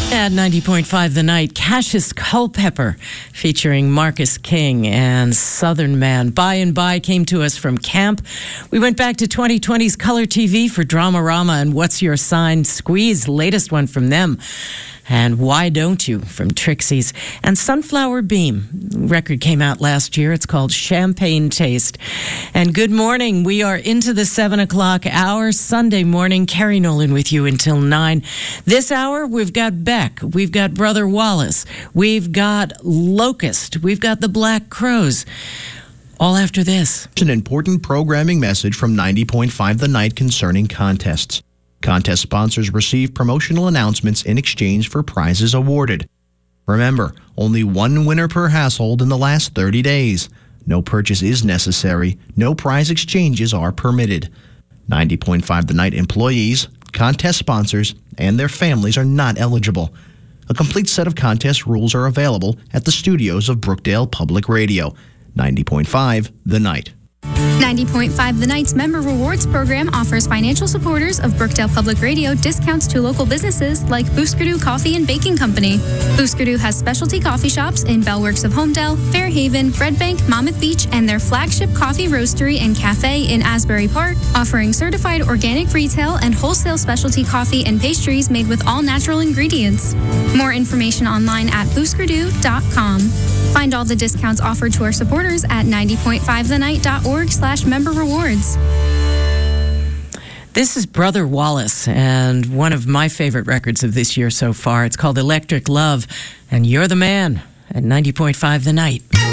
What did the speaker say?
At 90.5 The Night, Cassius Culpepper featuring Marcus King and Southern Man. By and By came to us from camp. We went back to 2020's Color TV for Dramarama and What's Your Sign? Squeeze, latest one from them. And Why Don't You from Trixie's. And Sunflower Beam record came out last year. It's called Champagne Taste. And good morning. We are into the 7 o'clock hour, Sunday morning. Carrie Nolan with you until 9. This hour, we've got Beck. We've got Brother Wallace. We've got Locust. We've got the Black Crows. All after this. An important programming message from 90.5 The Night concerning contests. Contest sponsors receive promotional announcements in exchange for prizes awarded. Remember, only one winner per household in the last 30 days. No purchase is necessary. No prize exchanges are permitted. 90.5 The Night employees, contest sponsors, and their families are not eligible. A complete set of contest rules are available at the studios of Brookdale Public Radio. 90.5 The Night. 90.5 The Night's Member Rewards Program offers financial supporters of Brookdale Public Radio discounts to local businesses like Booskerdoo Coffee and Baking Company. Booskerdoo has specialty coffee shops in Bellworks of Homedale, Fairhaven, Red Bank, Monmouth Beach, and their flagship coffee roastery and cafe in Asbury Park, offering certified organic retail and wholesale specialty coffee and pastries made with all natural ingredients. More information online at booskerdoo.com. Find all the discounts offered to our supporters at 90.5thenight.org/member rewards. This is Brother Wallace and one of my favorite records of this year so far. It's called Electric Love, and you're the man at 90.5 The Night.